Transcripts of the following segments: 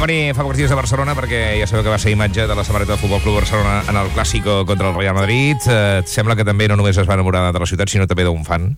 Toni fa pocs dies de Barcelona perquè ja sabeu que va ser imatge de la samarreta del Futbol Club Barcelona en el Clàssico contra el Real Madrid. Sembla que també no només es va enamorar de la ciutat, sinó també d'un fan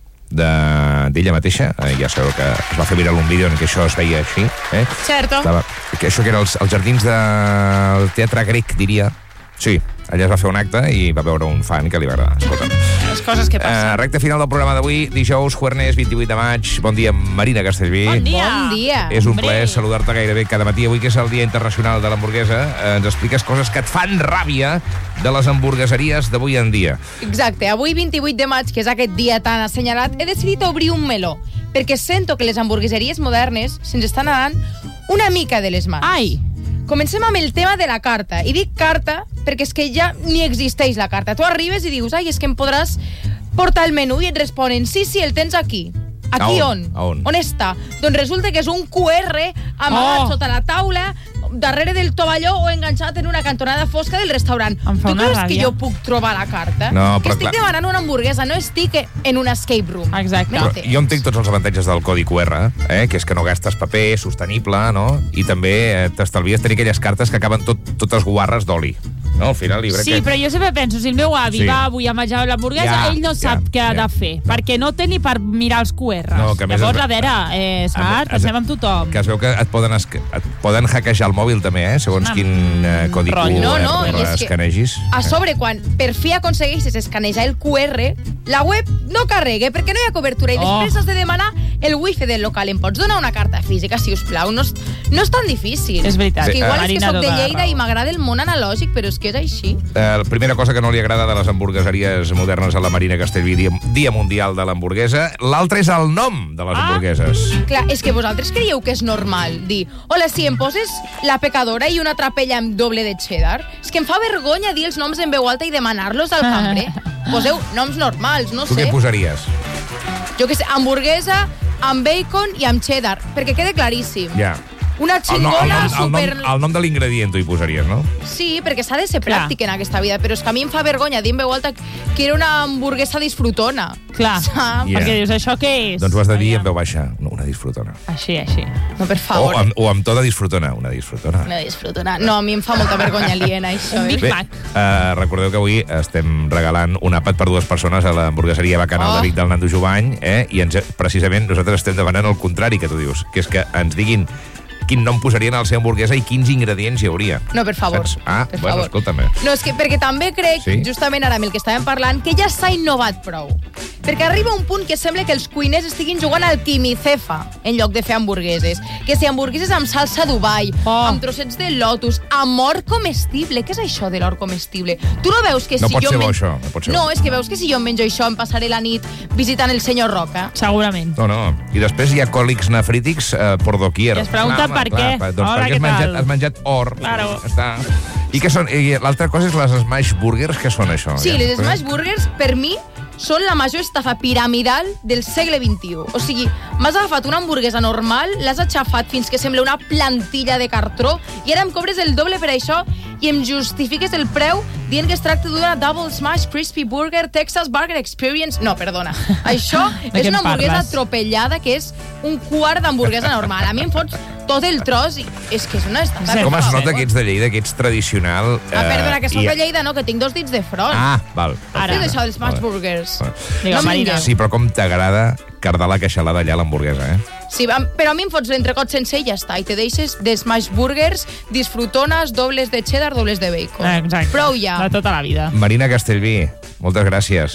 d'ella mateixa. Ja sabeu que es va fer viral un vídeo en què això es veia així. Certo. Que això que era els jardins del Teatre Grec, diria. Sí, allà es va fer un acte i va veure un fan que li va agradar. Escolta. Les coses que passen. Recte final del programa d'avui, dijous, jueves 28 de maig. Bon dia, Marina Castellví. Bon dia. Bon dia. És un plaer saludar-te gairebé cada matí. Avui, que és el Dia Internacional de l'Hamburguesa, ens expliques coses que et fan ràbia de les hamburgueseries d'avui en dia. Exacte. Avui, 28 de maig, que és aquest dia tan assenyalat, he decidit obrir un meló, perquè sento que les hamburgueseries modernes se'ns estan anant una mica de les mans. Ai! Comencem amb el tema de la carta. I dic carta perquè és que ja ni existeix la carta. Tu arribes i dius, ai, és que em podràs portar el menú, i et responen, sí, el tens aquí. Aquí on? On està? Doncs resulta que és un QR amagat sota la taula, darrere del tovalló o enganxat en una cantonada fosca del restaurant. Tu creus que jo puc trobar la carta? No, que estic demanant una hamburguesa, no estic en un escape room. Exacte. Però jo entenc tots els avantatges del codi QR, que és que no gastes paper, sostenible, no? I també t'estalvies tenir aquelles cartes que acaben totes guarres d'oli. No, al final, però jo sempre penso, si el meu avi va avui a menjar l'hamburguesa, ell no sap què ha de fer, perquè no té ni per mirar els QRs. Llavors, a veure, saps? Pensem amb tothom. Que es veu que et poden hackejar el mòbil també, segons quin codi QR escanegis. A sobre, quan per fi aconsegueixes escanejar el QR, la web no carrega perquè no hi ha cobertura i després has de demanar el wifi del local. Em pots donar una carta física, si us plau? No és tan difícil. És veritat. Que igual és que soc de Lleida i m'agrada el món analògic, però és que és així. La primera cosa que no li agrada de les hamburgueseries modernes a la Marina Castellví, Dia Mundial de l'Hamburguesa. L'altre és el nom de les hamburgueses. Clar, és que vosaltres creieu que és normal dir, hola, si em poses la pecadora i una trapella amb doble de cheddar? És que em fa vergonya dir els noms en veu alta i demanar-los al cambrer. Poseu noms normals, no sé. Tu què posaries? Jo què sé, hamburguesa amb bacon i amb cheddar, perquè quede claríssim. Ja. Una xingona super... El nom de l'ingredient tu hi posaries, no? Sí, perquè s'ha de ser pràctic en aquesta vida, però és que a mi em fa vergonya dir en veu alta que era una hamburguesa disfrutona. Clar, perquè dius, això què és? Doncs ho has de dir en veu baixa, no, una disfrutona. Així. No, per favor. O amb to de disfrutona, una disfrutona. Una disfrutona. No, a mi em fa molta vergonya aliena, això. Big Mac. Recordeu que avui estem regalant un àpat per 2 persones a l'hamburgueseria Bacanal de Vic del Nando Jovany, i precisament nosaltres estem demanant el contrari que tu dius, que és que ens diguin quin nom posarien a la seva hamburguesa i quins ingredients hi hauria. No, per favor. Per favor. Escolta'm. No, és que perquè també crec, justament ara amb el que estàvem parlant, que ja s'ha innovat prou. Perquè arriba un punt que sembla que els cuiners estiguin jugant al quimicefa en lloc de fer hamburgueses. Que si hamburgueses amb salsa Dubai, amb trossets de lotus, amb or comestible. Què és això de l'or comestible? Tu no veus que si jo... No pot ser bo. No, és que veus que si jo em menjo això em passaré la nit visitant el senyor Roca? Segurament. No. I després hi ha còlics nefrítics por doquier. I es pregunta per què. Doncs perquè has menjat or. Claro. I què són? I l'altra cosa és les smash burgers. Què són això? Sí, les smash burgers, per mi, són la major estafa piramidal del segle XXI. O sigui, m'has agafat una hamburguesa normal, l'has aixafat fins que sembla una plantilla de cartró i ara em cobres el doble per això i em justifiques el preu dient que es tracta d'una Double Smash Crispy Burger Texas Burger Experience. No, perdona. Això és una hamburguesa atropellada que és un quart d'hamburguesa normal. A mi em fots tot el tros i és que és una estafa. Com es nota que ets de Lleida, que ets tradicional... Perdona, que soc de Lleida, no, que tinc 2 dits de front. Val. Ara. Això dels Smash Burgers. Digue'm, Marina. Sí, però com t'agrada cardar la queixalada allà a l'hamburguesa, Sí, però a mi em fots l'entrecot sencer i ja està. I te deixes de smash burgers, disfrutones, dobles de cheddar, dobles de bacon. Exacte. Prou ja. De tota la vida. Marina Castellví, moltes gràcies.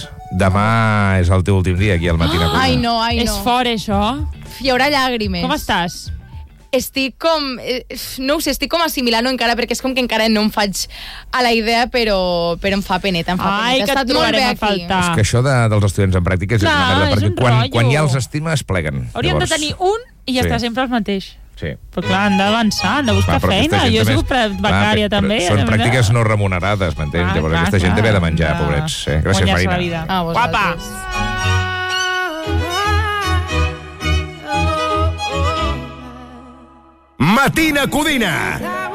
Demà és el teu últim dia aquí al Matina Cuina. Ai, no. És fort, això. Hi haurà llàgrimes. Com estàs? Estic com... No ho sé, estic com assimilant-ho encara, perquè és com que encara no em faig a la idea, però em fa peneta, Ai, que et trobarem a faltar. És que això dels estudiants en pràctica és una merda, perquè quan ja els estima es pleguen. Hauríem de tenir un i ja està sempre el mateix. Sí. Però clar, han d'avançar, han de buscar feina. Jo he sigut becària també. Són pràctiques no remunerades, m'entens? Llavors aquesta gent ve de menjar, pobrets. Gràcies, Marina. Guapa. Matina Codina.